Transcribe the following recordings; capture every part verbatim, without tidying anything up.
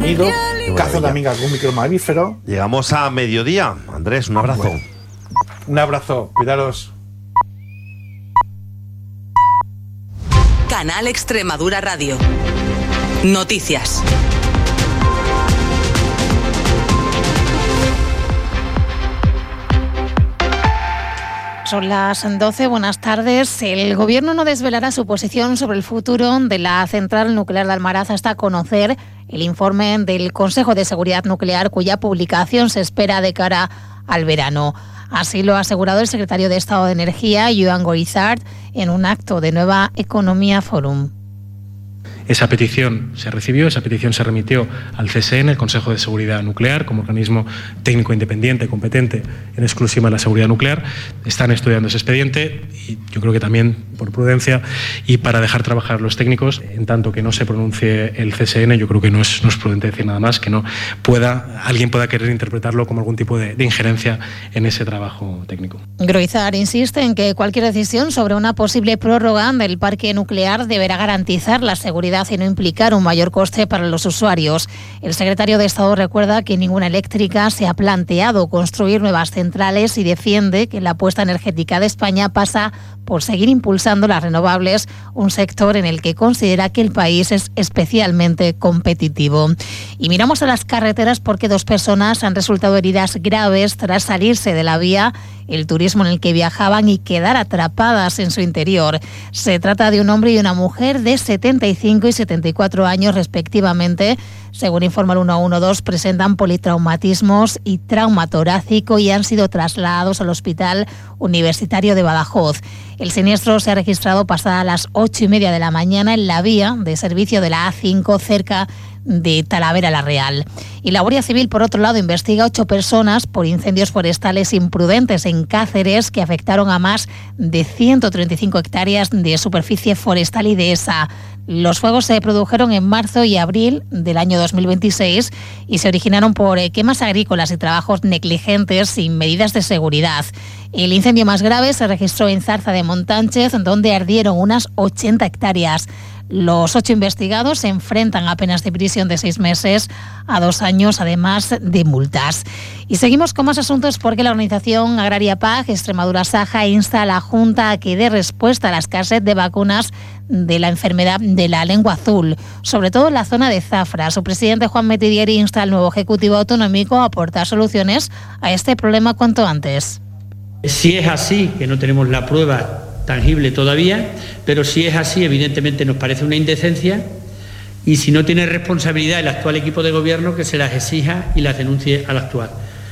nido, cazan también algún micromamífero. Llegamos a mediodía. Andrés, un abrazo. Bueno, un abrazo, cuidaros. Canal Extremadura Radio. Noticias. Son las doce, buenas tardes. El Gobierno no desvelará su posición sobre el futuro de la central nuclear de Almaraz hasta conocer el informe del Consejo de Seguridad Nuclear, cuya publicación se espera de cara al verano. Así lo ha asegurado el secretario de Estado de Energía, Joan Gorizart, en un acto de Nueva Economía Forum. Esa petición se recibió, esa petición se remitió al C S N, el Consejo de Seguridad Nuclear, como organismo técnico independiente, competente en exclusiva en la seguridad nuclear. Están estudiando ese expediente y yo creo que también por prudencia y para dejar trabajar los técnicos, en tanto que no se pronuncie el C S N, yo creo que no es, no es prudente decir nada más, que no pueda, alguien pueda querer interpretarlo como algún tipo de, de injerencia en ese trabajo técnico. Groizar insiste en que cualquier decisión sobre una posible prórroga del parque nuclear deberá garantizar la seguridad y no implicar un mayor coste para los usuarios. El secretario de Estado recuerda que ninguna eléctrica se ha planteado construir nuevas centrales y defiende que la apuesta energética de España pasa por seguir impulsando las renovables, un sector en el que considera que el país es especialmente competitivo. Y miramos a las carreteras porque dos personas han resultado heridas graves tras salirse de la vía el turismo en el que viajaban y quedar atrapadas en su interior. Se trata de un hombre y una mujer de setenta y cinco y setenta y cuatro años respectivamente. Según informa el ciento doce, presentan politraumatismos y trauma torácico y han sido trasladados al Hospital Universitario de Badajoz. El siniestro se ha registrado pasadas las ocho y media de la mañana en la vía de servicio de la A cinco cerca de Talavera la Real. Y la Guardia Civil, por otro lado, investiga a ocho personas por incendios forestales imprudentes en Cáceres que afectaron a más de ciento treinta y cinco hectáreas de superficie forestal y dehesa. Los fuegos se produjeron en marzo y abril del año dos mil veintiséis y se originaron por quemas agrícolas y trabajos negligentes sin medidas de seguridad. El incendio más grave se registró en Zarza de Montánchez, donde ardieron unas ochenta hectáreas. Los ocho investigados se enfrentan a penas de prisión de seis meses a dos años, además de multas. Y seguimos con más asuntos porque la organización agraria P A G Extremadura Saja insta a la Junta a que dé respuesta a la escasez de vacunas de la enfermedad de la lengua azul, sobre todo en la zona de Zafra. Su presidente Juan Metidieri insta al nuevo Ejecutivo Autonómico a aportar soluciones a este problema cuanto antes. Si es así, que no tenemos la prueba tangible todavía, pero si es así, evidentemente nos parece una indecencia y si no tiene responsabilidad el actual equipo de gobierno, que se las exija y las denuncie al actual.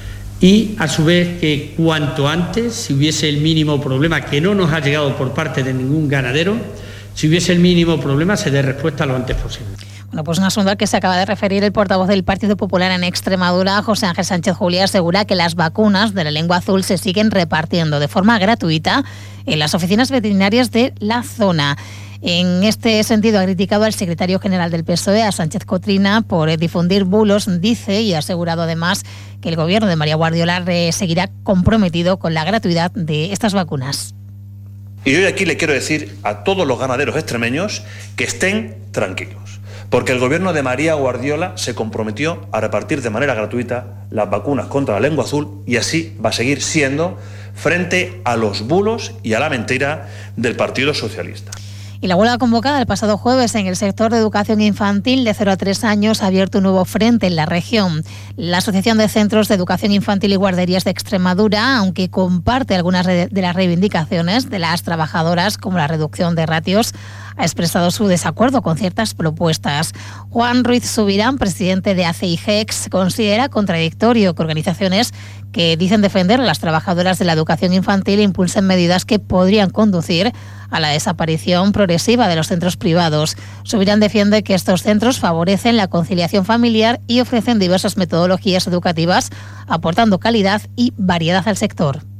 Y a su vez que cuanto antes, si hubiese el mínimo problema, que no nos ha llegado por parte de ningún ganadero, si hubiese el mínimo problema se dé respuesta lo antes posible. Bueno, pues un asunto al que se acaba de referir el portavoz del Partido Popular en Extremadura, José Ángel Sánchez Juliá, asegura que las vacunas de la lengua azul se siguen repartiendo de forma gratuita en las oficinas veterinarias de la zona. En este sentido, ha criticado al secretario general del P S O E, a Sánchez Cotrina, por difundir bulos, dice, y ha asegurado además que el gobierno de María Guardiola seguirá comprometido con la gratuidad de estas vacunas. Y hoy aquí le quiero decir a todos los ganaderos extremeños que estén tranquilos, porque el gobierno de María Guardiola se comprometió a repartir de manera gratuita las vacunas contra la lengua azul y así va a seguir siendo frente a los bulos y a la mentira del Partido Socialista. Y la huelga convocada el pasado jueves en el sector de educación infantil de cero a tres años ha abierto un nuevo frente en la región. La Asociación de Centros de Educación Infantil y Guarderías de Extremadura, aunque comparte algunas de las reivindicaciones de las trabajadoras, como la reducción de ratios, ha expresado su desacuerdo con ciertas propuestas. Juan Ruiz Subirán, presidente de A C I G E X, considera contradictorio que organizaciones que dicen defender a las trabajadoras de la educación infantil impulsen medidas que podrían conducir a la desaparición progresiva de los centros privados. Subirán defiende que estos centros favorecen la conciliación familiar y ofrecen diversas metodologías educativas, aportando calidad y variedad al sector.